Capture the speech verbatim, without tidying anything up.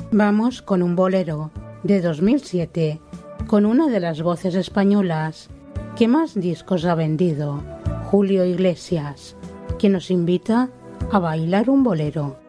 Vamos con un bolero de dos mil siete, con una de las voces españolas que más discos ha vendido, Julio Iglesias, que nos invita a bailar un bolero.